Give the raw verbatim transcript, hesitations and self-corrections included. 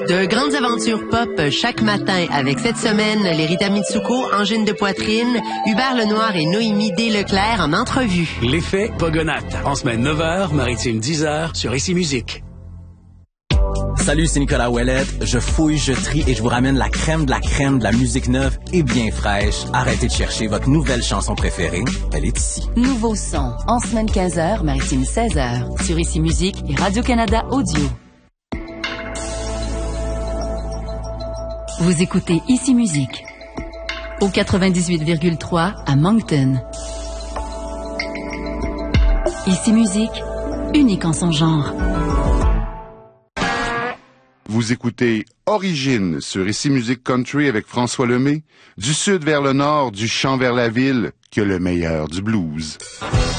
De grandes aventures pop chaque matin avec cette semaine les Rita Mitsuko, Angine de Poitrine, Hubert Lenoir et Noémie D. Leclerc en entrevue. L'effet Pogonate, en semaine neuf heures, maritime dix heures, sur Ici Musique. Salut, c'est Nicolas Ouellette. Je fouille, je trie et je vous ramène la crème de la crème de la musique neuve et bien fraîche. Arrêtez de chercher votre nouvelle chanson préférée. Elle est ici. Nouveau son, en semaine quinze heures, maritime seize heures, sur Ici Musique et Radio-Canada Audio. Vous écoutez Ici Musique au quatre-vingt-dix-huit virgule trois à Moncton. Ici Musique, unique en son genre. Vous écoutez Origine sur Ici Musique Country avec François Lemay. Du sud vers le nord, du champ vers la ville, que le meilleur du blues.